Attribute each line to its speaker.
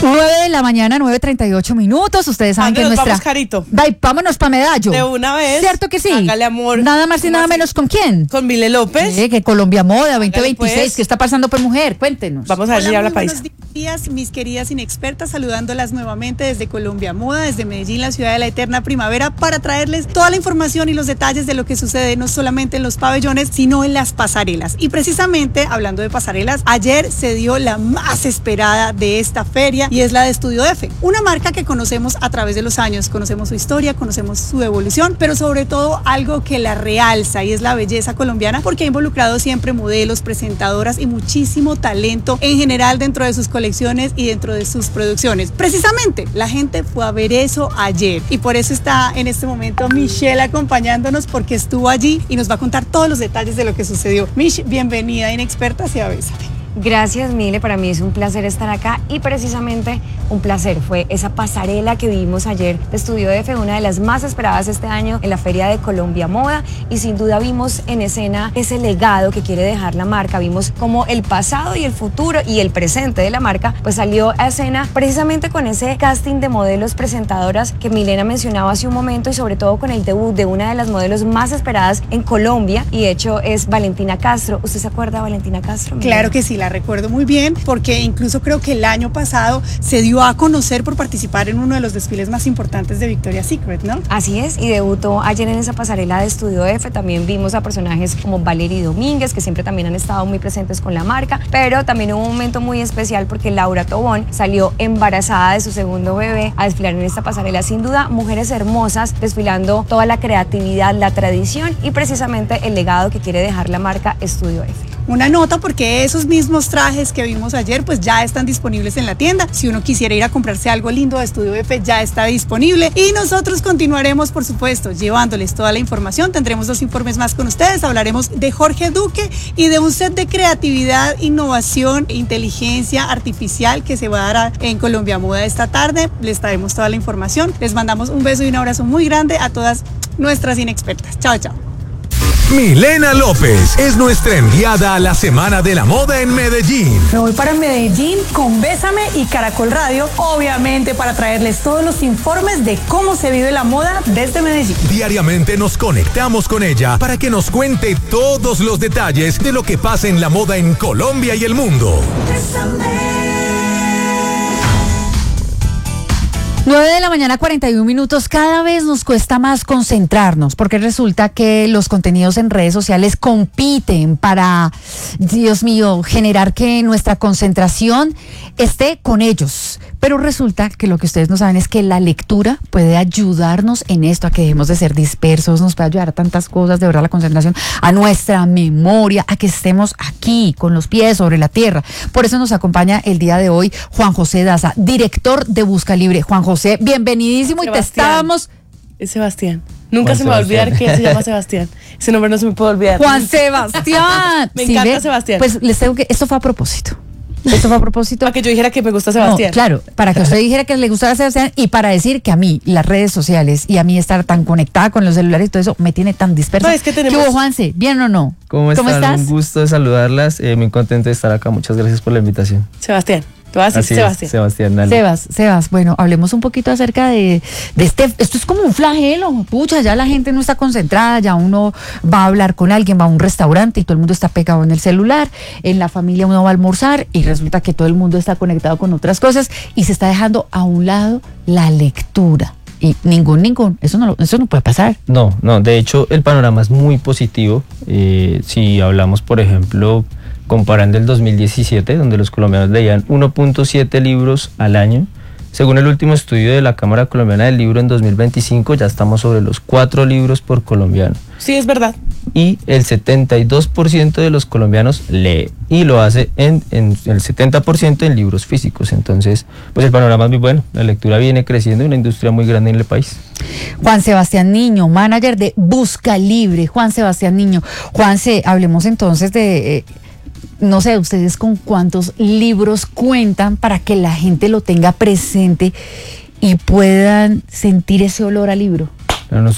Speaker 1: 9:38 a.m. Ustedes saben que nuestra...
Speaker 2: Vamos, Carito.
Speaker 1: Vámonos pa' Medallo.
Speaker 2: De una vez.
Speaker 1: ¿Cierto que sí?
Speaker 2: Hágale amor.
Speaker 1: Nada más y nada menos, ¿con quién?
Speaker 2: Con Mile López.
Speaker 1: Que Colombia Moda 2026.
Speaker 2: Pues.
Speaker 1: ¿Qué está pasando, pues, mujer? Cuéntenos.
Speaker 2: Vamos a ver si habla paisa.
Speaker 3: Buenos días, mis queridas inexpertas, saludándolas nuevamente desde Colombia Moda, desde Medellín, la ciudad de la eterna primavera, para traerles toda la información y los detalles de lo que sucede no solamente en los pabellones, sino en las pasarelas. Y precisamente, hablando de pasarelas, ayer se dio la más esperada de esta feria y es la de Estudio F, una marca que conocemos a través de los años, conocemos su historia, conocemos su evolución, pero sobre todo algo que la realza y es la belleza colombiana, porque ha involucrado siempre modelos, presentadoras y muchísimo talento en general dentro de sus colecciones y dentro de sus producciones. Precisamente, la gente fue a ver eso ayer y por eso está en este momento Michelle acompañándonos, porque estuvo allí y nos va a contar todos los detalles de lo que sucedió. Mish, bienvenida, Inexpertas, y a Bésame.
Speaker 4: Gracias, Mile, para mí es un placer estar acá y precisamente un placer fue esa pasarela que vimos ayer de Estudio F, una de las más esperadas este año en la Feria de Colombia Moda, y sin duda vimos en escena ese legado que quiere dejar la marca. Vimos como el pasado y el futuro y el presente de la marca pues salió a escena precisamente con ese casting de modelos presentadoras que Milena mencionaba hace un momento, y sobre todo con el debut de una de las modelos más esperadas en Colombia, y de hecho es Valentina Castro. ¿Usted se acuerda de Valentina Castro, Milena?
Speaker 3: Claro que sí, la recuerdo muy bien, porque incluso creo que el año pasado se dio a conocer por participar en uno de los desfiles más importantes de Victoria's Secret, ¿no?
Speaker 4: Así es, y debutó ayer en esa pasarela de Estudio F. También vimos a personajes como Valerie Domínguez, que siempre también han estado muy presentes con la marca, pero también hubo un momento muy especial porque Laura Tobón salió embarazada de su segundo bebé a desfilar en esta pasarela. Sin duda, mujeres hermosas desfilando toda la creatividad, la tradición y precisamente el legado que quiere dejar la marca Estudio F.
Speaker 3: Una nota, porque esos mismos trajes que vimos ayer pues ya están disponibles en la tienda. Si uno quisiera ir a comprarse algo lindo de Estudio F, ya está disponible, y nosotros continuaremos, por supuesto, llevándoles toda la información. Tendremos 2 informes más con ustedes, hablaremos de Jorge Duque y de un set de creatividad, innovación, inteligencia artificial que se va a dar en Colombia Moda esta tarde. Les traemos toda la información, les mandamos un beso y un abrazo muy grande a todas nuestras inexpertas. Chao, chao.
Speaker 5: Milena López es nuestra enviada a la Semana de la Moda en Medellín.
Speaker 6: Me voy para Medellín con Bésame y Caracol Radio, obviamente para traerles todos los informes de cómo se vive la moda desde Medellín.
Speaker 5: Diariamente nos conectamos con ella para que nos cuente todos los detalles de lo que pasa en la moda en Colombia y el mundo.
Speaker 1: Bésame. 9:41 a.m. Cada vez nos cuesta más concentrarnos, porque resulta que los contenidos en redes sociales compiten para, Dios mío, generar que nuestra concentración esté con ellos. Pero resulta que lo que ustedes no saben es que la lectura puede ayudarnos en esto, a que dejemos de ser dispersos, nos puede ayudar a tantas cosas, de verdad, la concentración, a nuestra memoria, a que estemos aquí, con los pies sobre la tierra. Por eso nos acompaña el día de hoy Juan José Daza, director de Busca Libre. Juan José, bienvenidísimo. Sebastián. Y te estábamos...
Speaker 2: Es Sebastián. Nunca se me va a olvidar que se llama Sebastián. Ese nombre no se me puede olvidar.
Speaker 1: Juan Sebastián.
Speaker 2: Me encanta Sebastián.
Speaker 1: Pues les tengo que... Esto fue a propósito. Esto fue a propósito.
Speaker 2: Para que yo dijera que me gusta Sebastián.
Speaker 1: No, claro, para que usted dijera que le gustara Sebastián, y para decir que a mí las redes sociales y a mí estar tan conectada con los celulares y todo eso me tiene tan dispersa.
Speaker 2: No, es que tenemos...
Speaker 1: ¿Qué hubo, Juanse? ¿Bien o no?
Speaker 7: ¿Cómo estás? Un gusto de saludarlas. Muy contento de estar acá. Muchas gracias por la invitación.
Speaker 2: Sebastián. Te vas a decir Sebastián.
Speaker 7: Sebastián, dale.
Speaker 1: Sebas, bueno, hablemos un poquito acerca de este. Esto es como un flagelo. Pucha, ya la gente no está concentrada, ya uno va a hablar con alguien, va a un restaurante y todo el mundo está pegado en el celular. En la familia uno va a almorzar y resulta que todo el mundo está conectado con otras cosas y se está dejando a un lado la lectura. Y eso no puede pasar.
Speaker 7: No, de hecho el panorama es muy positivo. Si hablamos, por ejemplo, comparando el 2017, donde los colombianos leían 1.7 libros al año, según el último estudio de la Cámara Colombiana del Libro en 2025, ya estamos sobre los 4 libros por colombiano.
Speaker 2: Sí, es verdad.
Speaker 7: Y el 72% de los colombianos lee, y lo hace en el 70% en libros físicos. Entonces, pues el panorama es muy bueno. La lectura viene creciendo, una industria muy grande en el país.
Speaker 1: Juan Sebastián Niño, manager de Busca Libre. Juan Sebastián Niño. Juanse, hablemos entonces de... no sé, ustedes con cuántos libros cuentan para que la gente lo tenga presente y puedan sentir ese olor a libro.
Speaker 7: Pero